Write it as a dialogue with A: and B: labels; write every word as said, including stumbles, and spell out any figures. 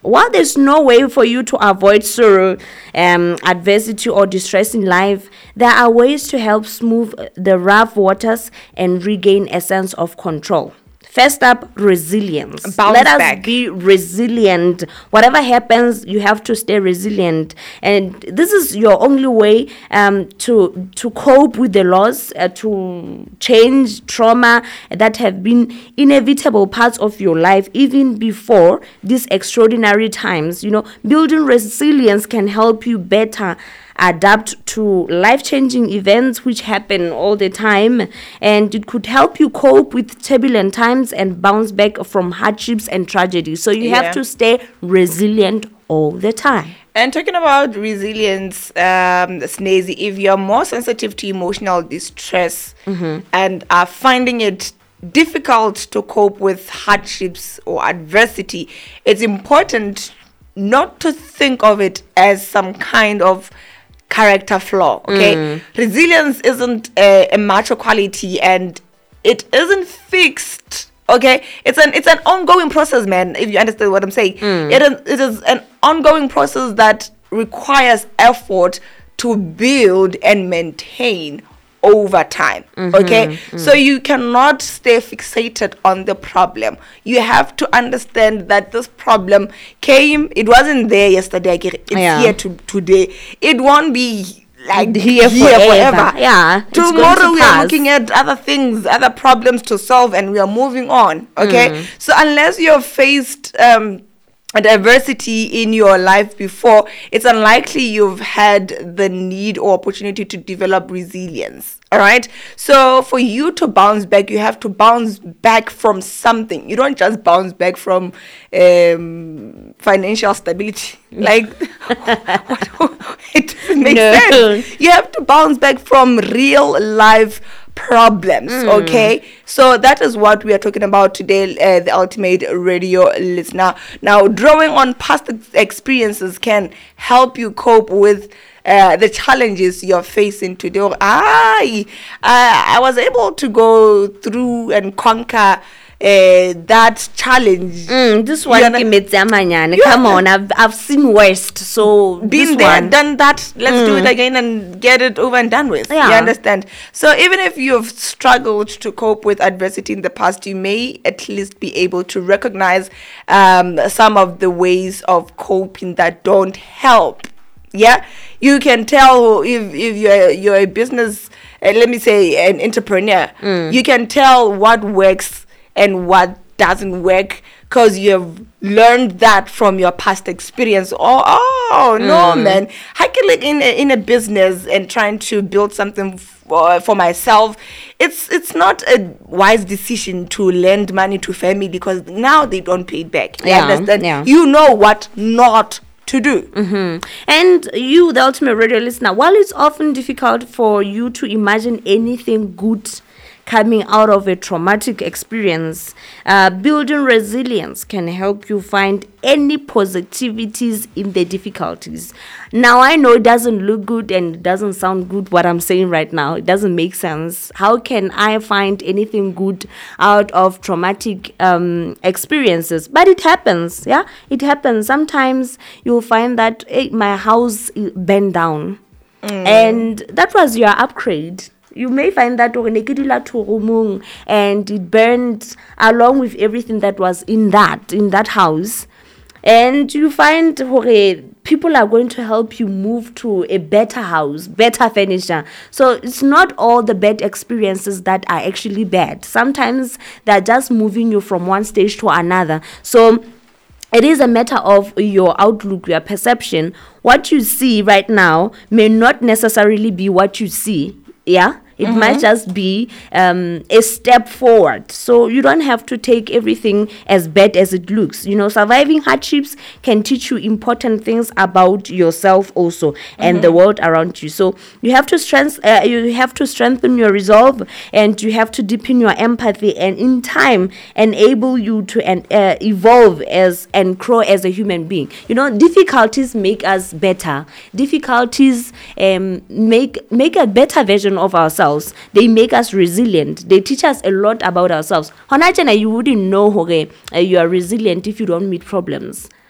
A: while there's no way for you to avoid sorrow, um, adversity, or distress in life, there are ways to help smooth the rough waters and regain a sense of control. First up, resilience.
B: Bounce
A: Let us
B: back.
A: be resilient. Whatever happens, you have to stay resilient, and this is your only way um, to to cope with the loss, uh, to change trauma that have been inevitable parts of your life, even before these extraordinary times. You know, building resilience can help you better adapt to life-changing events which happen all the time, and it could help you cope with turbulent times and bounce back from hardships and tragedies. So you
B: Yeah.
A: have to stay resilient all the time.
B: And talking about resilience, um, Snazy, if you're more sensitive to emotional distress and are finding it difficult to cope with hardships or adversity, it's important not to think of it as some kind of character flaw. Okay, resilience isn't a, a macho quality, and it isn't fixed. Okay, it's an it's an ongoing process, man. If you understand what I'm saying, it is it is an ongoing process that requires effort to build and maintain over time. Okay, so you cannot stay fixated on the problem. You have to understand that this problem came, it wasn't there yesterday, it's
A: Yeah.
B: here to today. It won't be like
A: Here
B: here,
A: forever.
B: forever.
A: Yeah, it's going
B: Tomorrow
A: to
B: we
A: pass.
B: are looking at other things, other problems to solve, and we are moving on. Okay, so unless you've faced um a diversity in your life before, it's unlikely you've had the need or opportunity to develop resilience. All right, so for you to bounce back, you have to bounce back from something. You don't just bounce back from um financial stability. Like it doesn't make
A: No.
B: sense. You have to bounce back from real life problems. Okay, so that is what we are talking about today, uh, the ultimate radio listener. Now, drawing on past ex- experiences can help you cope with uh, the challenges you're facing today. Or, I, I, I was able to go through and conquer uh, that challenge.
A: Mm, this
B: You
A: one,
B: under-
A: ke metsi a manyane.
B: You
A: Come on,
B: under-
A: I've I've seen worst. So
B: Been
A: this
B: there,
A: one,
B: done that. Let's do it again and get it over and done with. You
A: Yeah.
B: understand? So even if you've struggled to cope with adversity in the past, you may at least be able to recognize um, some of the ways of coping that don't help. Yeah, you can tell if if you're you're a business, uh, let me say an entrepreneur. You can tell what works and what doesn't work because you've learned that from your past experience. Oh, oh no, man. I can like in a, in a business and trying to build something for, for myself. It's it's not a wise decision to lend money to family because now they don't pay it back. You
A: Yeah,
B: understand?
A: yeah.
B: You know what not to do.
A: And you, the ultimate radio listener, while it's often difficult for you to imagine anything good coming out of a traumatic experience, uh, building resilience can help you find any positivities in the difficulties. Now, I know it doesn't look good and it doesn't sound good what I'm saying right now. It doesn't make sense. How can I find anything good out of traumatic um, experiences? But it happens, yeah? It happens. Sometimes you'll find that hey, my house i- burned down. And that was your upgrade. You may find that o re ne ke dula thoromong and it burned along with everything that was in that in that house. And you find hore people are going to help you move to a better house, better furniture. So it's not all the bad experiences that are actually bad. Sometimes they're just moving you from one stage to another. So it is a matter of your outlook, your perception. What you see right now may not necessarily be what you see. Yeah, it might just be um, a step forward. So you don't have to take everything as bad as it looks. You know, surviving hardships can teach you important things about yourself also and the world around you. So you have to strength, uh, you have to strengthen your resolve, and you have to deepen your empathy, and in time enable you to and uh, evolve as and grow as a human being. You know, difficulties make us better. Difficulties um, make make a better version of ourselves. They make us resilient. They teach us a lot about ourselves. Hona tjena, you wouldn't know hore uh, you are resilient if you don't meet problems.